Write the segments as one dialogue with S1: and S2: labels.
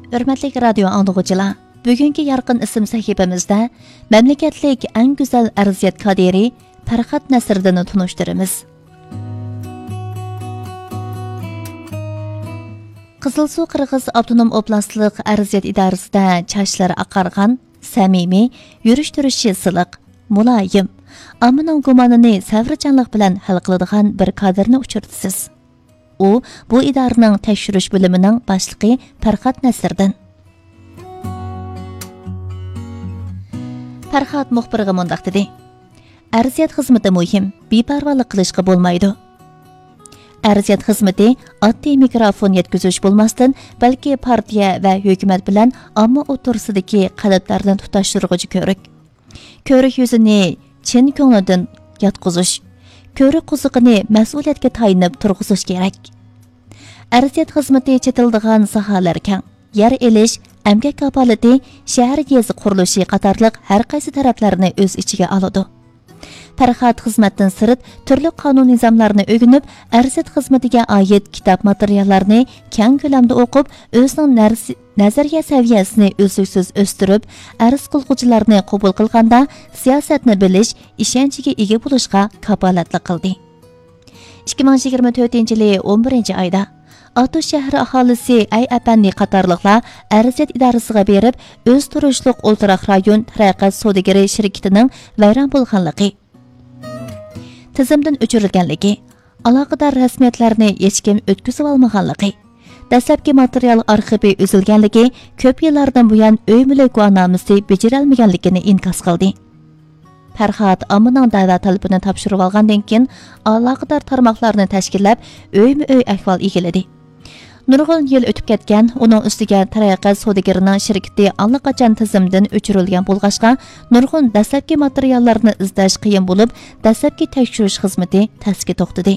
S1: Hürmetli radyo anlıqçılar, bugünkü yarqın isim sahifemizde memleketlik en güzel arziyat kaderi Farhat Nasriddinni tunuşturamiz. Qizilsuv Qirg'iz Avtonom Oblastlik arziyat idorasida chachlari aqargan, samimiy, yurish-turishi siliq, muloyim, ammoning gumonini savrichanlik bilan hal qiladigan bir kadrni uchirtisiz. U bu idoraning tekshirish bo'limining boshlig'i Farhat Nasriddin. Farhat muxbirga mundaq dedi: Arziyat xizmati muhim, beparvolik qilishga bo'lmaydi. Arziyat xizmati oddiy mikrofon yetkazish bo'lmasdan, balki partiya va hukumat bilan omma o'tirsidagi qalblarni tutashtirg'uchi ko'rik. Ko'rik yuzini chin ko'nglidan yotqizish, ko'rik qo'ziqini mas'uliyatga tayinib turg'izish kerak. Arziyat xizmati chetildigan sohalar keng, yer elish, emgak kapolati, shahar yezi qurilishi qatorliq har qaysi taraflarni o'z ichiga oladi. Farhat xizmatdan sirt turli qonun nizomlarini o'rganib, arziyat xizmatiga oid kitob materiallarini keng ko'lamda o'qib, o'zining nazariya saviyasini uzluksiz o'stirib, arz qiluvchilarni qabul qilganda siyosatni bilish, ishonchiga ega bo'lishga kafolatlik qildi. 2024-yil 11-oyda Atosh shahri aholisi Ay Apandi qatorliqlar arziyat idorasiga berib, o'z turishliq o'ltiraq rayon taraqqiyot savdogari shirkatining vayron bo'lganligi, tizimdan o'chirilganligi, aloqador rasmiyatlarni hech kim o'tkazib olmaganligi, dastlabki material arxivi uzilganligi, ko'p yillardan buyon uy mulk guvohnomasi bejirilmaganligini inkos qildi. Farhat ammoning da'vat talabini topshirib olgandan keyin aloqador tarmoqlarni tashkillab, uyma-uy ahvol egiladi. Nurg'un yil o'tib ketgan, uning ustiga taraqqiyot savdogarining shirkati allaqachon tizimdan o'chirilgan bo'lg'achqa, nurg'un dastlabki materiallarni izlash qiyin bo'lib, dastlabki tekshirish xizmati tasga to'xtadi.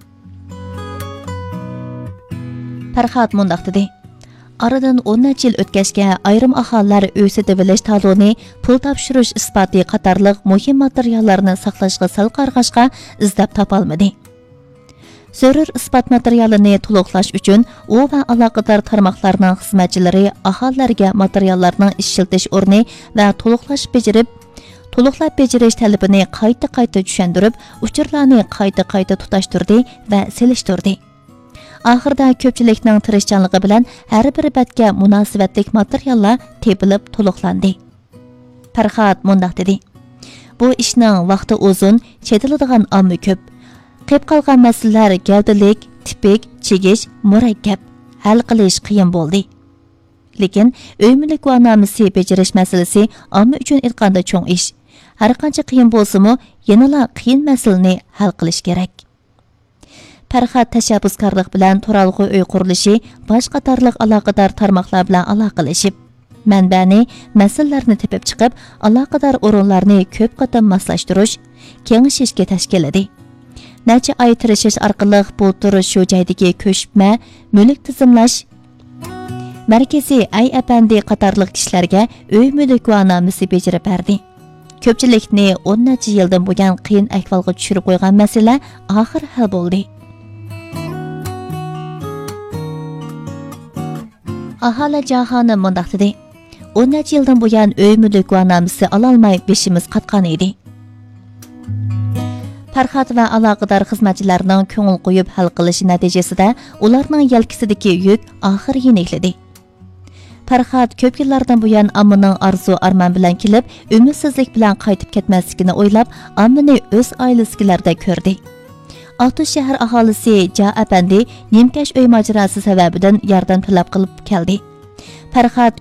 S1: Farhat mundaq dedi: Aradan 10 yil o'tgachga ayrim aholilar uy sotib olish taloni, pul topshirish isboti qatorliq muhim materiallarni saqlashga sal qarg'ashqa izlab topolmadi. Zarur isbot materialini to'liqlash uchun u va aloqador tarmoqlarning xizmatchilari aholilarga materiallarning ishlatilish o'rni va to'liqlab bejirish talabini qayta tushuntirib, uchurlarni qayta tutashtirdi va selishtirdi. Oxirida ko'pchilikning tirishchanligi bilan har bir batga munosabatlik materiallar tepilib to'liqlandi. Farhat mundaq dedi: Bu ishning vaqti uzun, chetiladigan omma ko'p. Qilib qolgan masalalar gavdalik, tipik, chegish, murakkab, hal qilish qiyin bo'ldi. Lekin uy mulk guvohnomasi bejirish masalasi omma uchun aytganda cho'ng ish. Har qancha qiyin bo'lsa-mu, yanada qiyin masalani hal qilish kerak. Farhat tashabbuskorlik bilan turalg'u uy qurilishi, bosh qatorliq aloqador tarmoqlar bilan aloqalashib, manbani, masalalarni tepib chiqib, aloqador o'rinlarni ko'p qatam moslashtirish, kengashishga tashkilladi. Necha ay tirishish orqali bu turish shu joydagi ko'shma, mulk tizimlash markazi Ay Apandi qatorliq kishilarga uy mulk guvohnomasi bejirib berdi. Ko'pchilikni 10 necha yildan buyon qiyin ahvolga tushirib qo'ygan masala oxir hal bo'ldi. Aholi jahoni mundaq dedi: 10 necha yildan buyon uy mulk guvohnomasi ololmay beshimiz qatgan edi. Farhat va aloqador xizmatchilarning ko'ngil qo'yib hal qilishi natijasida ularning yelkasidagi yuk oxir yenikladi. Farhat ko'p yillardan buyon ammoning arzu-armon bilan kelib, umidsizlik bilan qaytib ketmasligini o'ylab, ammoni o'z oilasigalarda ko'rdi. Atosh shahar aholisi Ja Apandi nimkash uy mojarosi sababidan yordam talab qilib keldi. Farhat